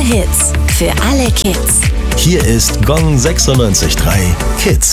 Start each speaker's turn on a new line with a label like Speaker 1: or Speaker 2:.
Speaker 1: Hits für alle Kids.
Speaker 2: Hier ist Gong 96.3 Kids.